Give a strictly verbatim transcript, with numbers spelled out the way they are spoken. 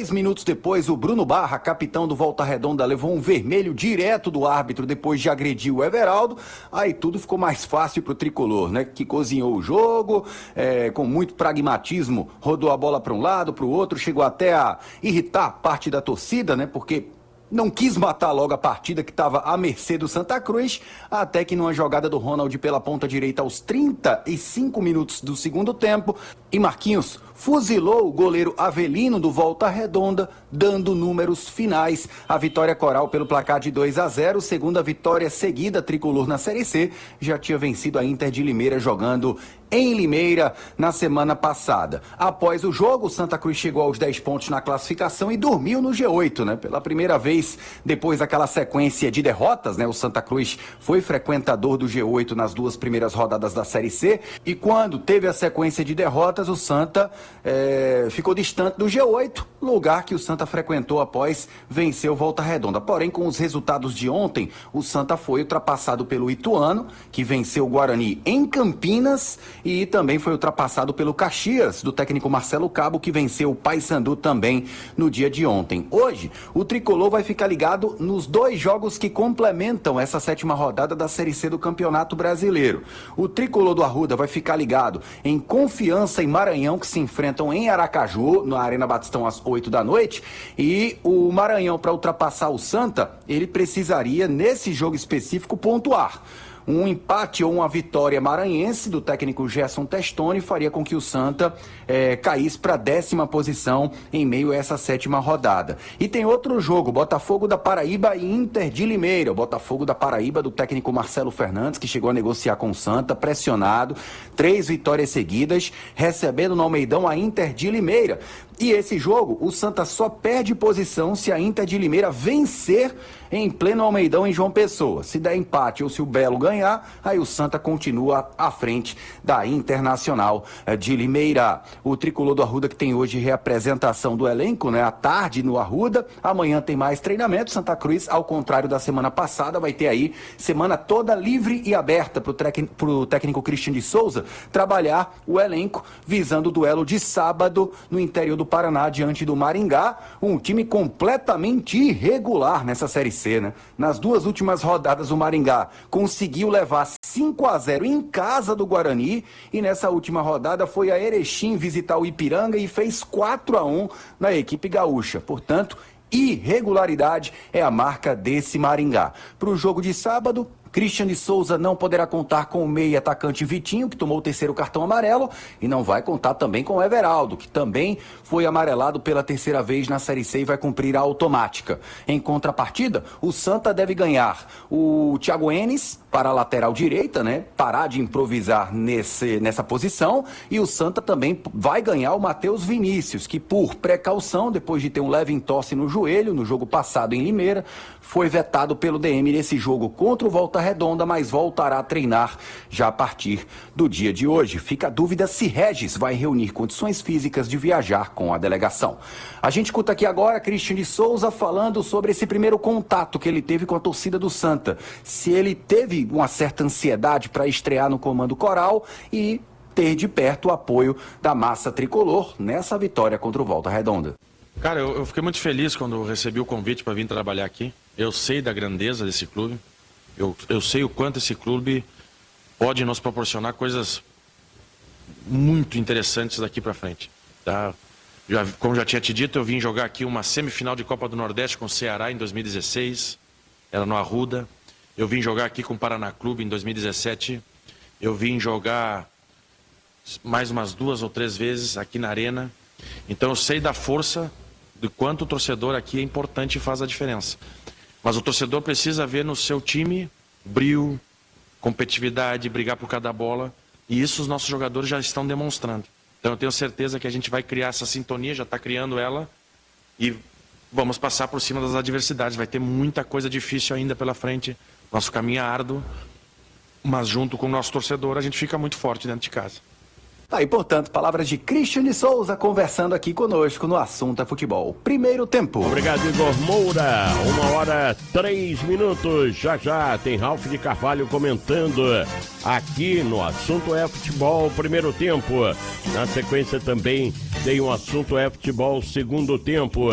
Dois minutos depois, o Bruno Barra, capitão do Volta Redonda, levou um vermelho direto do árbitro depois de agredir o Everaldo. Aí tudo ficou mais fácil pro tricolor, né? Que cozinhou o jogo, é, com muito pragmatismo, rodou a bola para um lado, para o outro, chegou até a irritar parte da torcida, né? Porque não quis matar logo a partida que estava à mercê do Santa Cruz, até que numa jogada do Ronald pela ponta direita aos trinta e cinco minutos do segundo tempo, e Marquinhos fuzilou o goleiro Avelino do Volta Redonda, dando números finais. A vitória coral pelo placar de dois a zero, segunda vitória seguida tricolor na Série C, já tinha vencido a Inter de Limeira jogando em Limeira na semana passada. Após o jogo, o Santa Cruz chegou aos dez pontos na classificação e dormiu no G oito, né? Pela primeira vez, depois daquela sequência de derrotas, né? O Santa Cruz foi frequentador do G oito nas duas primeiras rodadas da Série C, e quando teve a sequência de derrotas, o Santa é, ficou distante do G oito, lugar que o Santa frequentou após vencer o Volta Redonda. Porém, com os resultados de ontem, o Santa foi ultrapassado pelo Ituano, que venceu o Guarani em Campinas, e também foi ultrapassado pelo Caxias, do técnico Marcelo Cabo, que venceu o Paysandu também no dia de ontem. Hoje, o tricolor vai ficar ligado nos dois jogos que complementam essa sétima rodada da Série C do Campeonato Brasileiro. O tricolor do Arruda vai ficar ligado em Confiança e Maranhão, que se enfrentam em Aracaju, na Arena Batistão, às oito da noite, e o Maranhão, para ultrapassar o Santa, ele precisaria, nesse jogo específico, pontuar. Um empate ou uma vitória maranhense do técnico Gerson Testoni faria com que o Santa é, caísse para a décima posição em meio a essa sétima rodada. E tem outro jogo, Botafogo da Paraíba e Inter de Limeira. O Botafogo da Paraíba, do técnico Marcelo Fernandes, que chegou a negociar com o Santa, pressionado, três vitórias seguidas, recebendo no Almeidão a Inter de Limeira. E esse jogo, o Santa só perde posição se a Inter de Limeira vencer em pleno Almeidão em João Pessoa. Se der empate ou se o Belo ganhar, aí o Santa continua à frente da Internacional de Limeira. O tricolor do Arruda, que tem hoje reapresentação do elenco, né, à tarde no Arruda. Amanhã tem mais treinamento. Santa Cruz, ao contrário da semana passada, vai ter aí semana toda livre e aberta para o técnico Christian de Souza trabalhar o elenco, visando o duelo de sábado no interior do Paraná diante do Maringá, um time completamente irregular nessa Série C, né? Nas duas últimas rodadas, o Maringá conseguiu levar cinco a zero em casa do Guarani, e nessa última rodada foi a Erechim visitar o Ipiranga e fez quatro a um na equipe gaúcha. Portanto, irregularidade é a marca desse Maringá. Para o jogo de sábado, Christian de Souza não poderá contar com o meia atacante Vitinho, que tomou o terceiro cartão amarelo, e não vai contar também com o Everaldo, que também foi amarelado pela terceira vez na Série C e vai cumprir a automática. Em contrapartida, o Santa deve ganhar o Thiago Enes para a lateral direita, né? Parar de improvisar nesse, nessa posição, e o Santa também vai ganhar o Matheus Vinícius, que por precaução, depois de ter um leve entorse no joelho, no jogo passado em Limeira, foi vetado pelo D M nesse jogo contra o Volta Redonda, mas voltará a treinar já a partir do dia de hoje. Fica a dúvida se Regis vai reunir condições físicas de viajar com a delegação. A gente escuta aqui agora Christian de Souza falando sobre esse primeiro contato que ele teve com a torcida do Santa. Se ele teve uma certa ansiedade para estrear no comando coral e ter de perto o apoio da massa tricolor nessa vitória contra o Volta Redonda. Cara, eu, eu fiquei muito feliz quando eu recebi o convite para vir trabalhar aqui. Eu sei da grandeza desse clube. Eu, eu sei o quanto esse clube pode nos proporcionar coisas muito interessantes daqui para frente. Tá? Já, como já tinha te dito, eu vim jogar aqui uma semifinal de Copa do Nordeste com o Ceará em dois mil e dezesseis. Era no Arruda. Eu vim jogar aqui com o Paraná Clube em dois mil e dezessete. Eu vim jogar mais umas duas ou três vezes aqui na Arena. Então eu sei da força, do quanto o torcedor aqui é importante e faz a diferença. Mas o torcedor precisa ver no seu time brio, competitividade, brigar por cada bola. E isso os nossos jogadores já estão demonstrando. Então eu tenho certeza que a gente vai criar essa sintonia, já está criando ela. E vamos passar por cima das adversidades. Vai ter muita coisa difícil ainda pela frente. Nosso caminho é árduo. Mas junto com o nosso torcedor a gente fica muito forte dentro de casa. Aí, portanto, palavras de Christian de Souza conversando aqui conosco no Assunto é Futebol. Primeiro tempo. Obrigado, Igor Moura. Uma hora, três minutos. Já já tem Ralf de Carvalho comentando aqui no Assunto é Futebol, primeiro tempo. Na sequência também tem o Assunto é Futebol, segundo tempo.